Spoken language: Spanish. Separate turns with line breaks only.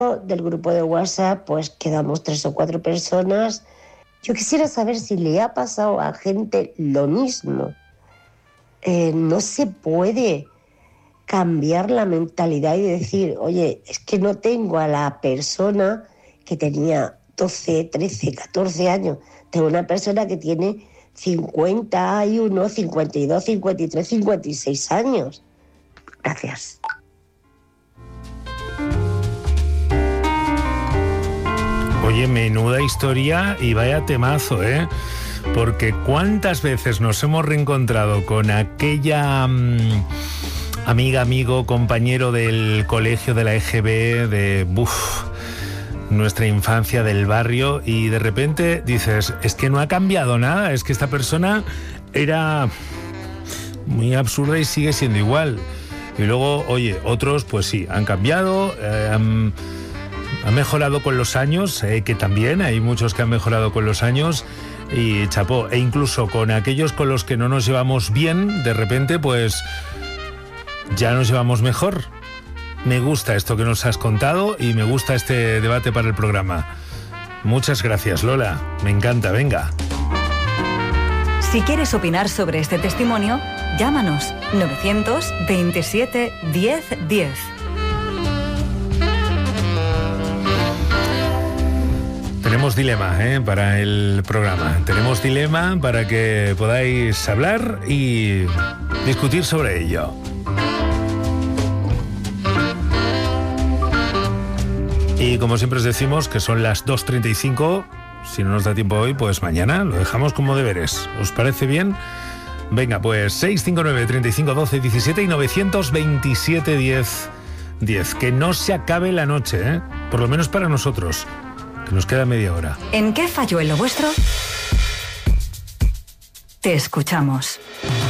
del grupo de WhatsApp, pues quedamos 3 o 4 personas. Yo quisiera saber si le ha pasado a gente lo mismo. No se puede cambiar la mentalidad y decir, oye, es que no tengo a la persona que tenía 12, 13, 14 años. Tengo una persona que tiene 51, 52, 53, 56 años. Gracias.
Oye, menuda historia y vaya temazo, ¿eh? Porque cuántas veces nos hemos reencontrado con aquella amiga, amigo, compañero del colegio, de la EGB, de nuestra infancia, del barrio, y de repente dices, es que no ha cambiado nada, es que esta persona era muy absurda y sigue siendo igual. Y luego, oye, otros pues sí, han cambiado, han mejorado con los años, que también hay muchos que han mejorado con los años, y chapó. E incluso con aquellos con los que no nos llevamos bien, de repente pues ya nos llevamos mejor. Me gusta esto que nos has contado y me gusta este debate para el programa. Muchas gracias, Lola, me encanta, venga.
Si quieres opinar sobre este testimonio, llámanos 927 10 10.
Tenemos dilema para el programa. Tenemos dilema para que podáis hablar y discutir sobre ello. Y como siempre os decimos que son las 2:35, si no nos da tiempo hoy, pues mañana lo dejamos como deberes. ¿Os parece bien? Venga, pues 659 35 12 17 y 927 10 10. Que no se acabe la noche, por lo menos para nosotros. Nos queda media hora.
¿En qué falló en lo vuestro? Te escuchamos.